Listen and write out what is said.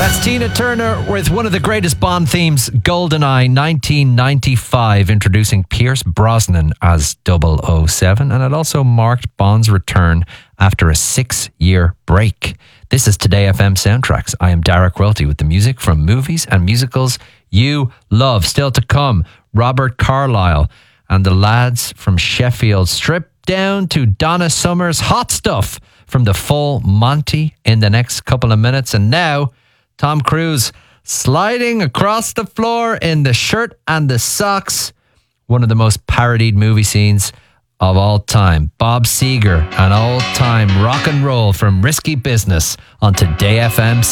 That's Tina Turner with one of the greatest Bond themes, GoldenEye 1995, introducing Pierce Brosnan as 007, and it also marked Bond's return after a 6-year break. This is Today FM Soundtracks. I am Derek Welty with the music from movies and musicals you love. Still to come, Robert Carlyle and the lads from Sheffield, stripped down to Donna Summer's hot stuff from the full Monty in the next couple of minutes. And now, Tom Cruise sliding across the floor in the shirt and the socks. One of the most parodied movie scenes of all time. Bob Seger, an old-time rock and roll from Risky Business on Today FM